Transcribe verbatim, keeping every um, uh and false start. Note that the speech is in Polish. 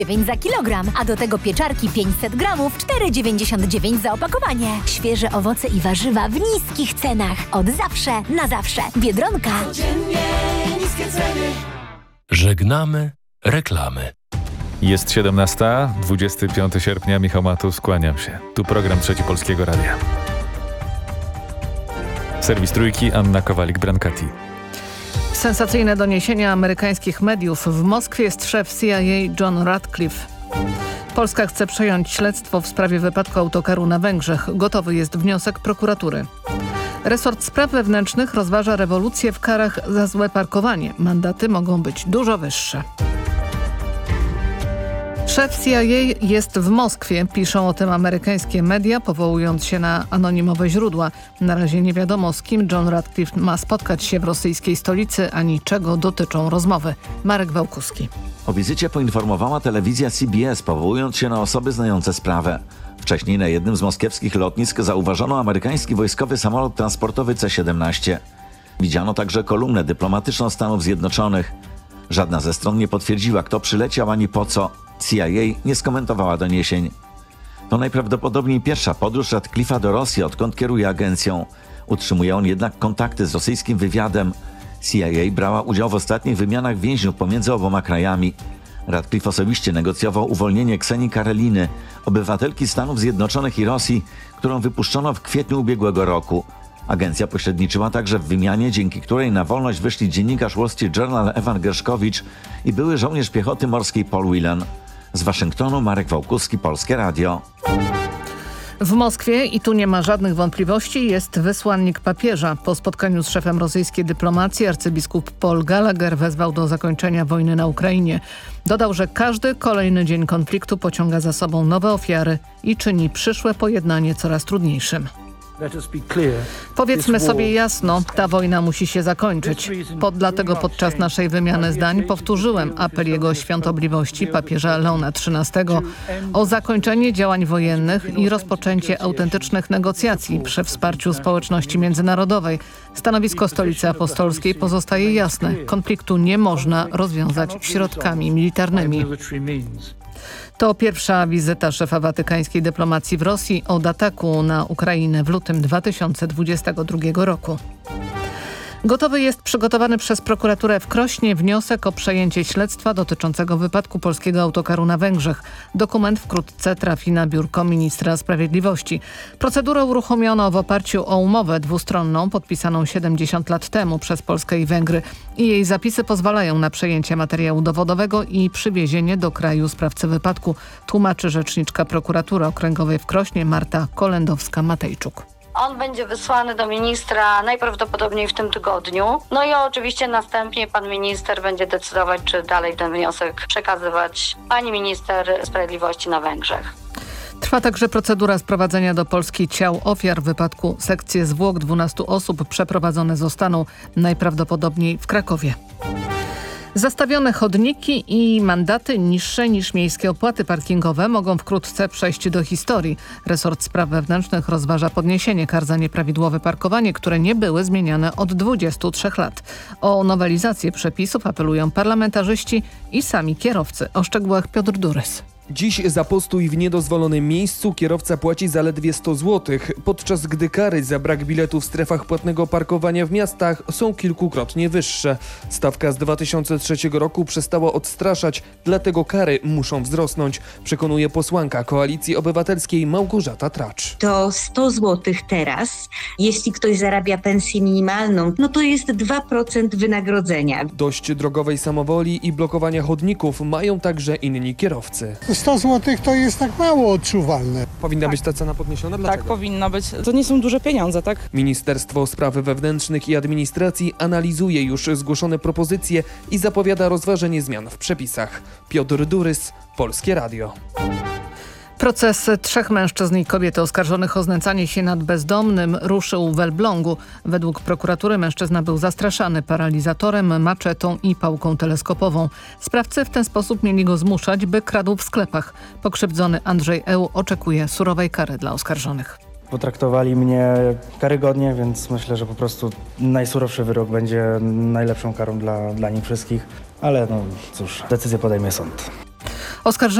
dziewięć za kilogram, a do tego pieczarki pięćset gramów, cztery dziewięćdziesiąt dziewięć za opakowanie. Świeże owoce i warzywa w niskich cenach. Od zawsze, na zawsze. Biedronka. Codziennie niskie ceny. Żegnamy reklamy. Jest siedemnasta, dwudziestego piątego sierpnia, Michał Matus, kłaniam się. Tu program Trzeci Polskiego Radia. Serwis Trójki, Anna Kowalik-Brancati. Sensacyjne doniesienia amerykańskich mediów. W Moskwie jest szef C I A John Ratcliffe. Polska chce przejąć śledztwo w sprawie wypadku autokaru na Węgrzech. Gotowy jest wniosek prokuratury. Resort Spraw Wewnętrznych rozważa rewolucję w karach za złe parkowanie. Mandaty mogą być dużo wyższe. Szef C I A jest w Moskwie, piszą o tym amerykańskie media, powołując się na anonimowe źródła. Na razie nie wiadomo, z kim John Ratcliffe ma spotkać się w rosyjskiej stolicy, ani czego dotyczą rozmowy. Marek Wałkuski. O wizycie poinformowała telewizja C B S, powołując się na osoby znające sprawę. Wcześniej na jednym z moskiewskich lotnisk zauważono amerykański wojskowy samolot transportowy C siedemnaście. Widziano także kolumnę dyplomatyczną Stanów Zjednoczonych. Żadna ze stron nie potwierdziła, kto przyleciał ani po co. C I A nie skomentowała doniesień. To najprawdopodobniej pierwsza podróż Ratcliffe'a do Rosji, odkąd kieruje agencją. Utrzymuje on jednak kontakty z rosyjskim wywiadem. C I A brała udział w ostatnich wymianach więźniów pomiędzy oboma krajami. Ratcliffe osobiście negocjował uwolnienie Ksenii Kareliny, obywatelki Stanów Zjednoczonych i Rosji, którą wypuszczono w kwietniu ubiegłego roku. Agencja pośredniczyła także w wymianie, dzięki której na wolność wyszli dziennikarz Wall Street Journal Evan Gershkovich i były żołnierz piechoty morskiej Paul Whelan. Z Waszyngtonu Marek Wałkuski, Polskie Radio. W Moskwie, i tu nie ma żadnych wątpliwości, jest wysłannik papieża. Po spotkaniu z szefem rosyjskiej dyplomacji arcybiskup Paul Gallagher wezwał do zakończenia wojny na Ukrainie. Dodał, że każdy kolejny dzień konfliktu pociąga za sobą nowe ofiary i czyni przyszłe pojednanie coraz trudniejszym. Powiedzmy sobie jasno, ta wojna musi się zakończyć. Pod, dlatego podczas naszej wymiany zdań powtórzyłem apel jego świątobliwości papieża Leona trzynastego o zakończenie działań wojennych i rozpoczęcie autentycznych negocjacji przy wsparciu społeczności międzynarodowej. Stanowisko Stolicy Apostolskiej pozostaje jasne. Konfliktu nie można rozwiązać środkami militarnymi. To pierwsza wizyta szefa watykańskiej dyplomacji w Rosji od ataku na Ukrainę w lutym dwa tysiące dwudziestego drugiego roku. Gotowy jest przygotowany przez prokuraturę w Krośnie wniosek o przejęcie śledztwa dotyczącego wypadku polskiego autokaru na Węgrzech. Dokument wkrótce trafi na biurko ministra sprawiedliwości. Procedurę uruchomiono w oparciu o umowę dwustronną podpisaną siedemdziesiąt lat temu przez Polskę i Węgry. I jej zapisy pozwalają na przejęcie materiału dowodowego i przywiezienie do kraju sprawcy wypadku, tłumaczy rzeczniczka prokuratury okręgowej w Krośnie Marta Kolendowska-Matejczuk. On będzie wysłany do ministra najprawdopodobniej w tym tygodniu. No i oczywiście następnie pan minister będzie decydować, czy dalej ten wniosek przekazywać pani minister sprawiedliwości na Węgrzech. Trwa także procedura sprowadzenia do Polski ciał ofiar wypadku. Sekcje zwłok dwunastu osób przeprowadzone zostaną najprawdopodobniej w Krakowie. Zastawione chodniki i mandaty niższe niż miejskie opłaty parkingowe mogą wkrótce przejść do historii. Resort Spraw Wewnętrznych rozważa podniesienie kar za nieprawidłowe parkowanie, które nie były zmieniane od dwudziestu trzech lat. O nowelizację przepisów apelują parlamentarzyści i sami kierowcy. O szczegółach Piotr Durys. Dziś za postój w niedozwolonym miejscu kierowca płaci zaledwie sto złotych, podczas gdy kary za brak biletu w strefach płatnego parkowania w miastach są kilkukrotnie wyższe. Stawka z dwa tysiące trzeciego roku przestała odstraszać, dlatego kary muszą wzrosnąć, przekonuje posłanka Koalicji Obywatelskiej Małgorzata Tracz. To sto złotych teraz, jeśli ktoś zarabia pensję minimalną, no to jest dwa procent wynagrodzenia. Dość drogowej samowoli i blokowania chodników mają także inni kierowcy. sto złotych to jest tak mało odczuwalne. Powinna tak być ta cena podniesiona? Dlaczego? Tak, powinna być. To nie są duże pieniądze, tak? Ministerstwo Spraw Wewnętrznych i Administracji analizuje już zgłoszone propozycje i zapowiada rozważenie zmian w przepisach. Piotr Durys, Polskie Radio. Proces trzech mężczyzn i kobiety oskarżonych o znęcanie się nad bezdomnym ruszył w Elblągu. Według prokuratury mężczyzna był zastraszany paralizatorem, maczetą i pałką teleskopową. Sprawcy w ten sposób mieli go zmuszać, by kradł w sklepach. Pokrzywdzony Andrzej Eł oczekuje surowej kary dla oskarżonych. Potraktowali mnie karygodnie, więc myślę, że po prostu najsurowszy wyrok będzie najlepszą karą dla, dla nich wszystkich. Ale no cóż, decyzję podejmie sąd. Oskarżenie